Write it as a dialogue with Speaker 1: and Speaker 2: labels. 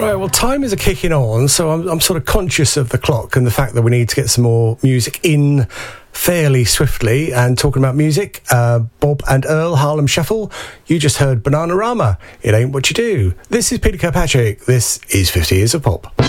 Speaker 1: Right, well, time is kicking on, so I'm sort of conscious of the clock and the fact that we need to get some more music in fairly swiftly. And talking about music, Bob and Earl, Harlem Shuffle, you just heard Bananarama, It Ain't What You Do. This is Peter Kirkpatrick. This is 50 Years of Pop.